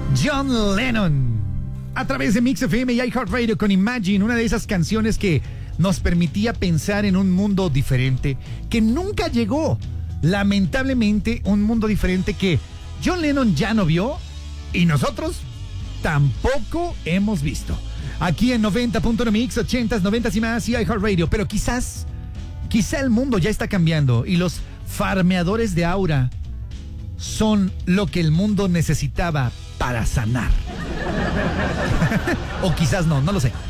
John Lennon, a través de Mix FM y iHeartRadio con Imagine, una de esas canciones que nos permitía pensar en un mundo diferente, que nunca llegó. Lamentablemente, un mundo diferente que John Lennon ya no vio y nosotros tampoco hemos visto. Aquí en 90.1 Mix, 80s, 90s y más y iHeartRadio. Pero quizá el mundo ya está cambiando y los farmeadores de aura son lo que el mundo necesitaba para sanar. O quizás no lo sé.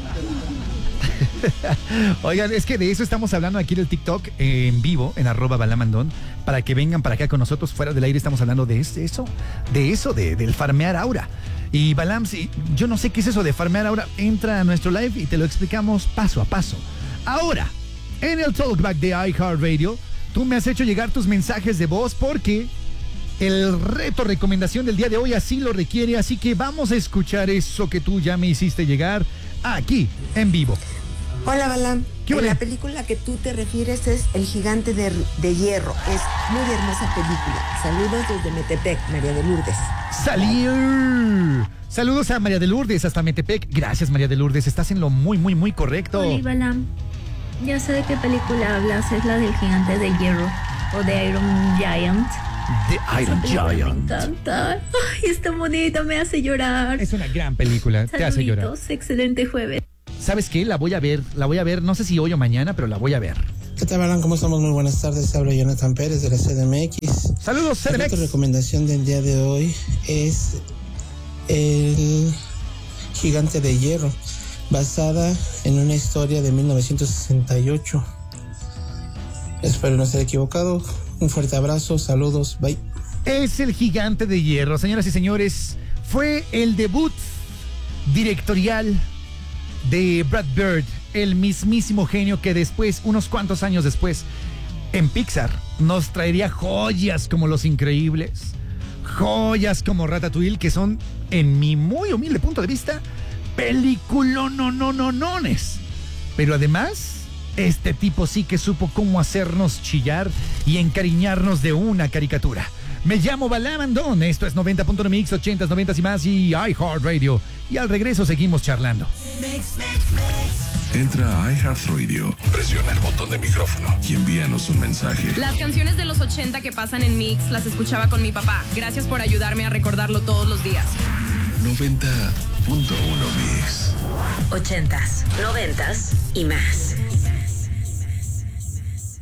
Oigan, es que de eso estamos hablando aquí en el TikTok en vivo, en @balamandón, para que vengan para acá con nosotros. Fuera del aire estamos hablando de eso, del farmear aura. Y Balam, si yo no sé qué es eso de farmear aura, entra a nuestro live y te lo explicamos paso a paso. Ahora, en el Talkback de iHeartRadio, tú me has hecho llegar tus mensajes de voz porque el reto recomendación del día de hoy así lo requiere, así que vamos a escuchar eso que tú ya me hiciste llegar aquí en vivo. Hola, Balam. ¿Qué En ole? la película que tú te refieres es El Gigante de Hierro. Es muy hermosa película. Saludos desde Metepec, María de Lourdes. Saludos a María de Lourdes hasta Metepec. Gracias, María de Lourdes, estás en lo muy correcto. Hola, Balam. Ya sé de qué película hablas, es la del Gigante de Hierro o de Iron Giant. The Iron Esa película Giant. Me encanta. Ay, está bonita, me hace llorar. Es una gran película, te hace llorar. Saluditos, excelente jueves. ¿Sabes qué? La voy a ver, no sé si hoy o mañana, pero la voy a ver. ¿Qué tal, Balan? ¿Cómo estamos? Muy buenas tardes. Habla Jonathan Pérez de la CDMX. Saludos, La CDMX. recomendación del día de hoy es El Gigante de Hierro, basada en una historia de 1968. Espero no estar equivocado. Un fuerte abrazo, saludos, bye. Es El Gigante de Hierro, señoras y señores. Fue el debut directorial de Brad Bird, el mismísimo genio que después, unos cuantos años después, en Pixar, nos traería joyas como Los Increíbles, joyas como Ratatouille, que son, en mi muy humilde punto de vista, peliculonononones. Pero además, este tipo sí que supo cómo hacernos chillar y encariñarnos de una caricatura. Me llamo Balamandón, esto es 90.1 Mix, 80s, 90s y más y iHeartRadio. Y al regreso seguimos charlando. Entra a iHeartRadio, presiona el botón de micrófono y envíanos un mensaje. Las canciones de los 80 que pasan en Mix las escuchaba con mi papá. Gracias por ayudarme a recordarlo todos los días. 90.1 Mix. 80s, 90s y más.